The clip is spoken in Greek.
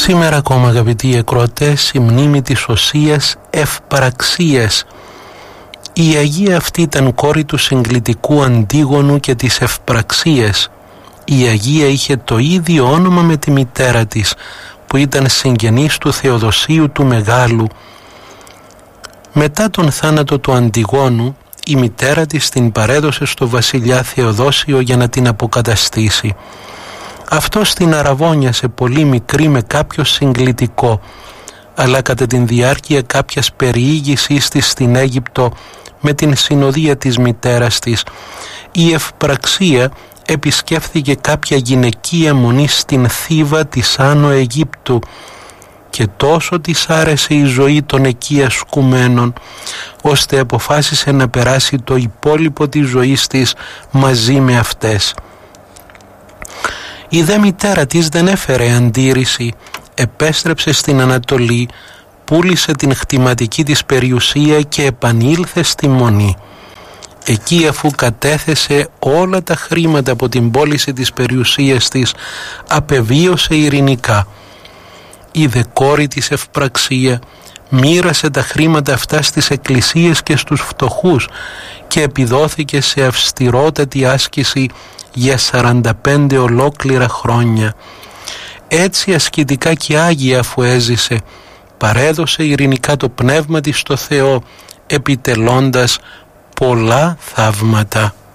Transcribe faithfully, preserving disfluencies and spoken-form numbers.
Σήμερα ακόμα, αγαπητοί ακροατές, η μνήμη της Οσίας Ευπαραξίας. Η Αγία αυτή ήταν κόρη του συγκλητικού Αντίγονου και της Ευπραξίας. Η Αγία είχε το ίδιο όνομα με τη μητέρα της, που ήταν συγγενής του Θεοδοσίου του Μεγάλου. Μετά τον θάνατο του Αντιγόνου, η μητέρα της την παρέδωσε στο βασιλιά Θεοδόσιο για να την αποκαταστήσει. Αυτός την αραβώνιασε πολύ μικρή με κάποιο συγκλητικό, αλλά κατά την διάρκεια κάποιας περιήγησης της στην Αίγυπτο με την συνοδεία της μητέρας της, η Ευπραξία επισκέφθηκε κάποια γυναικεία μονή στην Θήβα της Άνω Αιγύπτου και τόσο της άρεσε η ζωή των εκεί ασκουμένων, ώστε αποφάσισε να περάσει το υπόλοιπο της ζωής της μαζί με αυτές. Η δε μητέρα της δεν έφερε αντίρρηση, επέστρεψε στην Ανατολή, πούλησε την χτηματική της περιουσία και επανήλθε στη μονή. Εκεί, αφού κατέθεσε όλα τα χρήματα από την πώληση της περιουσίας της, απεβίωσε ειρηνικά. Η δε κόρη της Ευπραξία μοίρασε τα χρήματα αυτά στις εκκλησίες και στους φτωχούς και επιδόθηκε σε αυστηρότατη άσκηση για σαράντα πέντε ολόκληρα χρόνια. Έτσι ασκητικά και άγια αφού έζησε, παρέδωσε ειρηνικά το πνεύμα της στο Θεό, επιτελώντας πολλά θαύματα.